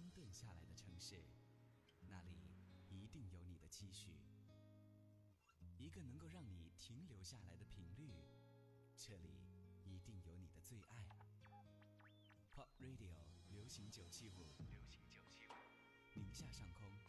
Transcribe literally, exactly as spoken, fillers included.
顿下来的城市，那里一定有你的期许。一个能够让你停留下来的频率，这里一定有你的最爱。Pop Radio 流行九七五，流行九七五，宁夏上空